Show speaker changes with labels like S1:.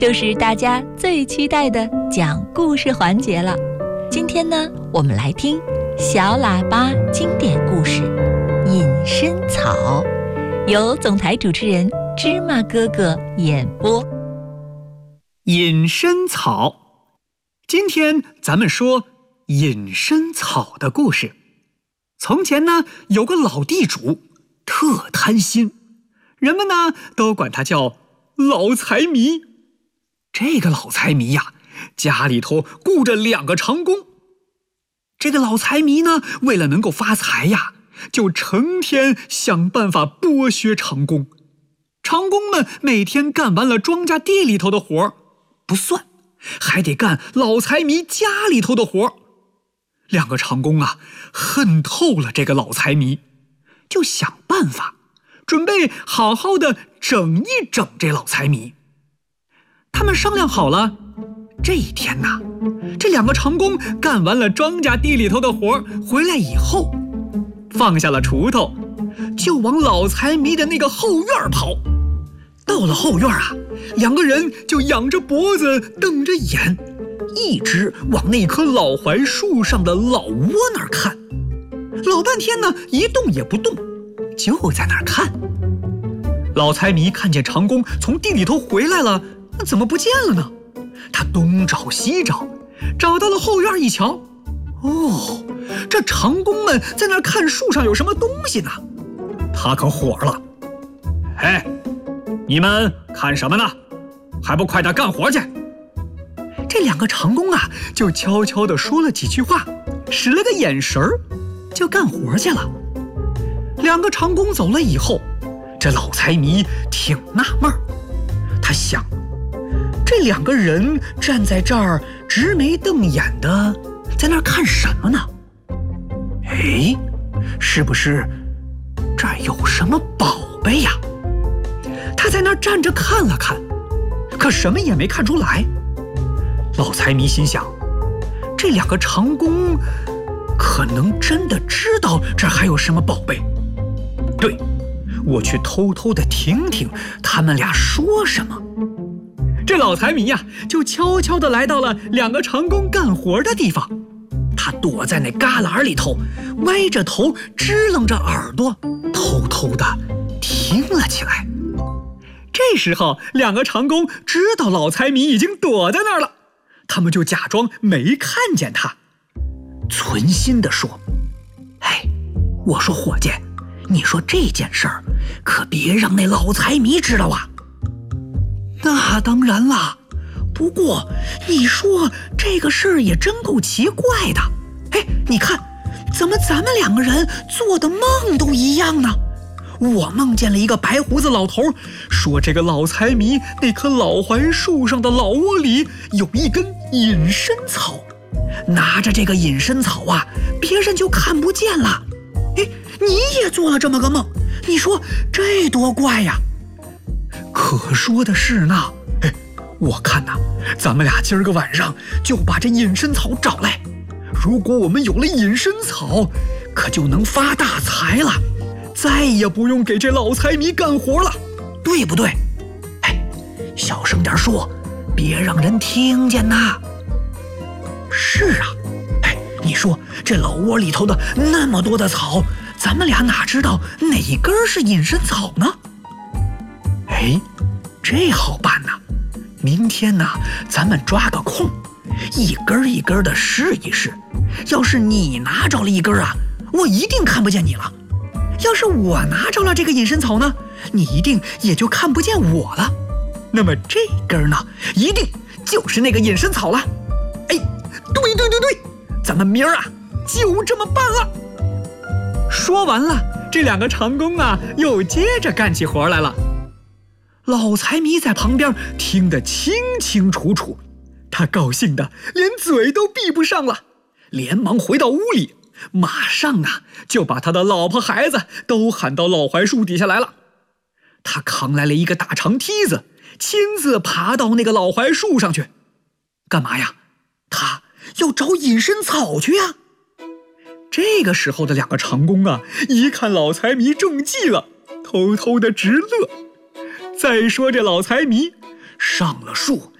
S1: 就是大家最期待的讲故事环节了。今天呢，我们来听小喇叭经典故事《隐身草》，由总台主持人芝麻哥哥演播。
S2: 隐身草，今天咱们说隐身草的故事。从前呢，有个老地主，特贪心，人们呢都管他叫老财迷。这个老财迷呀，家里头雇着2个长工。这个老财迷呢，为了能够发财呀，就成天想办法剥削长工。长工们每天干完了庄稼地里头的活不算，还得干老财迷家里头的活。2个长工啊，恨透了这个老财迷，就想办法准备好好的整一整这老财迷。他们商量好了，这一天呐，这2个长工干完了庄稼地里头的活回来以后，放下了锄头，就往老财迷的那个后院跑。到了后院啊，2个人就仰着脖子瞪着眼，一直往那棵老槐树上的老窝那儿看。老半天呢，一动也不动，就在那儿看。老财迷看见长工从地里头回来了，怎么不见了呢？他东找西找，找到了后院一瞧，哦，这长工们在那儿看树上有什么东西呢。他可火了，哎，你们看什么呢？还不快点干活去！这2个长工啊，就悄悄地说了几句话，使了个眼神儿，就干活去了。2个长工走了以后，这老财迷挺纳闷儿，他想，这2个人站在这儿直眉瞪眼的，在那儿看什么呢？哎，是不是这儿有什么宝贝呀？他在那儿站着看了看，可什么也没看出来。老财迷心想，这2个长工可能真的知道这儿还有什么宝贝。对，我去偷偷的听听他们俩说什么。这老财迷呀，就悄悄地来到了2个长工干活的地方。他躲在那旮旯里头，歪着头，支棱着耳朵，偷偷地听了起来。这时候2个长工知道老财迷已经躲在那儿了，他们就假装没看见他，存心地说，哎，我说伙计，你说这件事儿可别让那老财迷知道啊。那当然啦，不过你说这个事儿也真够奇怪的。哎，你看，怎么咱们2个人做的梦都一样呢？我梦见了一个白胡子老头，说这个老财迷那棵老槐树上的老窝里有一根隐身草，拿着这个隐身草啊，别人就看不见了。哎，你也做了这么个梦，你说这多怪呀！可说的是呢，哎，我看呐，咱们俩今儿个晚上就把这隐身草找来。如果我们有了隐身草，可就能发大财了，再也不用给这老财迷干活了，对不对？哎，小声点说，别让人听见呐。是啊，哎，你说这老窝里头的那么多的草，咱们俩哪知道哪根是隐身草呢？哎，这好办呐！明天呢，咱们抓个空，一根一根的试一试。要是你拿着了一根啊，我一定看不见你了。要是我拿着了这个隐身草呢，你一定也就看不见我了。那么这根呢，一定就是那个隐身草了。哎，对，咱们明儿啊，就这么办了。说完了，这2个长工啊，又接着干起活来了。老财迷在旁边听得清清楚楚，他高兴的连嘴都闭不上了，连忙回到屋里，马上啊就把他的老婆孩子都喊到老槐树底下来了。他扛来了一个大长梯子，亲自爬到那个老槐树上去。干嘛呀？他要找隐身草去呀。这个时候的2个长工啊，一看老财迷中计了，偷偷的直乐。再说这老财迷上了树，